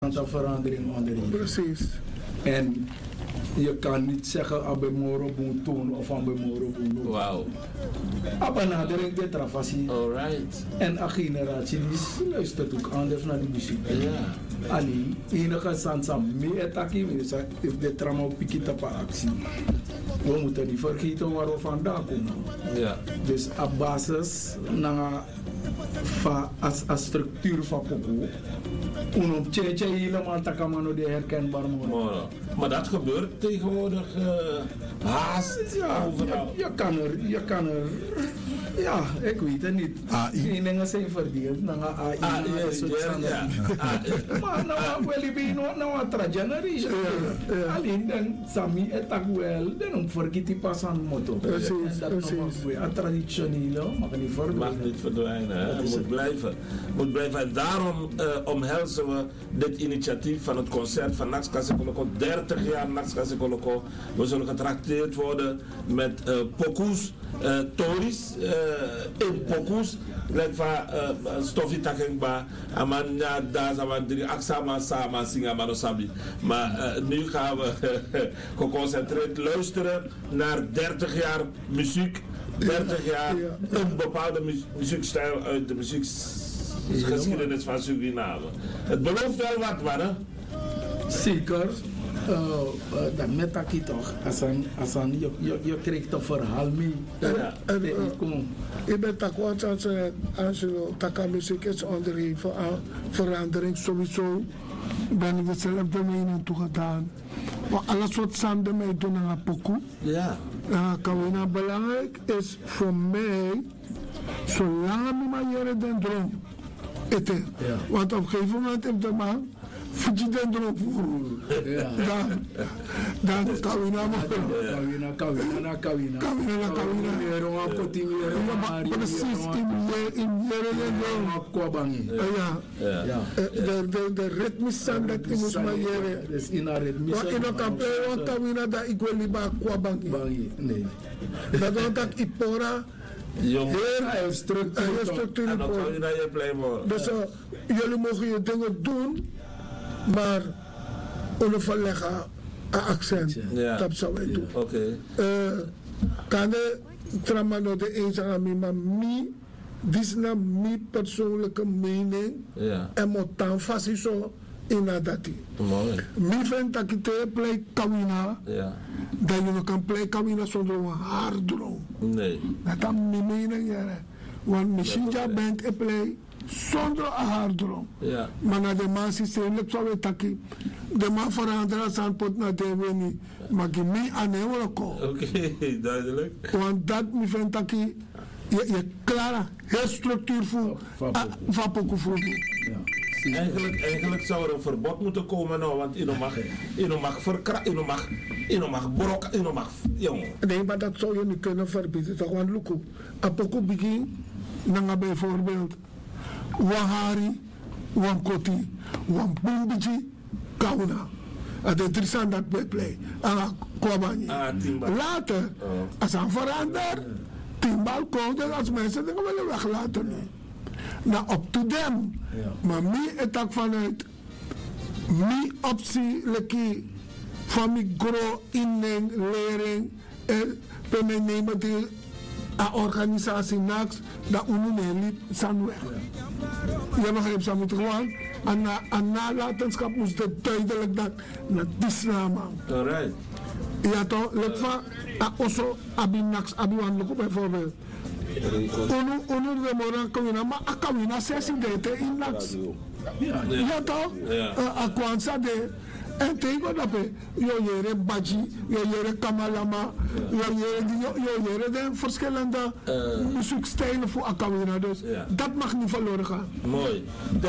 aantal veranderingen onderin. Precies. En je kan niet zeggen abemoro boen toen of abemoro boen. Wauw. Abanadering de travasie. Alright. En een generatie die luistert ook anders naar de muziek. Ja. Ali, enige sansam meer etaki, if de trama op pikita pa actie. We moeten niet vergeten waar we vandaan komen. Ja. Dus op basis van structuur van Poco, om tje helemaal takamano de herkenbaar worden. Maar dat gebeurt tegenwoordig haast overal. Je kan er, ja, ik weet het niet. Geen dingen zijn verdeeld, naar AI. Maar nou wel je nou een generation. Alleen dan Sami etak wel, dan vergeet die pas aan motto. Precies. Het traditionele mag niet verdwijnen. Mag niet verdwijnen, hè? Moet blijven. En daarom omhelzen we dit initiatief van het concert van Nax Kasekoloko. 30 jaar Nax Kasekoloko. We zullen getrakteerd worden met pokoes, tories, in pokoes. Like van Stoffie Takengba, Amanda Dazaman, Aksama Sama, Singamano Sabi. Maar nu gaan we geconcentreerd luisteren naar 30 jaar muziek. 30 jaar een bepaalde muziekstijl uit de muziekgeschiedenis van Suriname. Het belooft wel wat, mannen. Zeker. Dan met dat toch, je krijgt een verhaal mee. Ik ben takwaard als je muziek is onder verandering sowieso. Ben ik dezelfde mening toegedaan. Maar alles wat samen mij doen aan pokoe. Ja. Kawina belangrijk is voor mij, zolang ik mijn den droom. Want op een gegeven moment heeft de man Fuji den droom dan kawina precies in de ritmisch zijn dat ik moest maar jere. Dus in een ritmisch. In een campagne want kawina dat ik wil liever kwabangi. Nee. Dat want dat ipora. Heel structuur. En dan kan je naar je playboy. Dus jullie mogen je dingen doen, maar onverleggen een accent. Dat zou wij doen. Oké. Kan de tramano de eens aan maar mi, dit is naar mijn persoonlijke mening. En moet dan vast zo in dat. Mooi. Mi vind dat ik te play kawina. Dat je kan play kawina zonder een haardroom. Nee. Dat is mijn mening. Want misschien ja bent een play zonder een haardroom. Maar naar de man systeem, ik zou het takken. De man veranderen zijn pot naar de winnie. Maar ik mee aan hem wil komen. Oké, duidelijk. Want dat mi vind dat je klaar heel structuur voor van pokoe voor. Eigenlijk zou er een verbod moeten komen, nou, want je mag brok, jongen. Nee, maar dat zou je niet kunnen verbieden, toch? Want look, apoko begin, nanga bijvoorbeeld, wahari, wankoti, wampumbici, kauna. Dat is interessant dat bij play. Later, als hij verandert, timbal komt, als mensen dingen willen weglaten nu. Nou, up to them. Maar mij het ook vanuit mijn optie van mijn groot inning, lering, bij mijn nemen deel aan organisatie NAX, dat niet zijn weg. Je begrijpt, ze moeten gewoon aan nalatenschap moest het duidelijk dat naar die naam. Alright. Ja toch, let van, also abi NAX, abi wanloco bijvoorbeeld. Ono de moran kawina, maar akawina sessie de in nax. Ja toch? Akwansa de. En tegen dat je jere baji, je jere kamalama, je jere de verschillende muziekstijlen voor akawina. Dus dat mag niet verloren gaan. Mooi.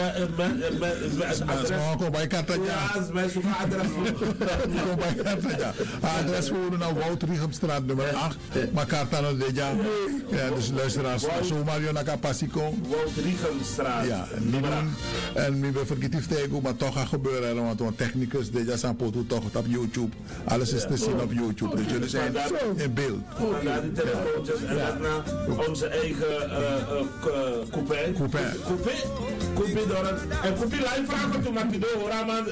Adres voor naar Wout Riegemstraat nummer 8. Maar Kartano de ja. Ja, dus luisteraars, zo Mario Nakapasico. Wout Riegemstraat. Ja, en we vergeten tegen, maar toch gaat gebeuren, want een technicus de Deja Sampoto toch op YouTube. Alles is te zien op YouTube. Dus jullie zijn in beeld. Vandaar die telefoontjes en daarna onze eigen coupé door het. En coupé live vragen toen maak je door, hoor.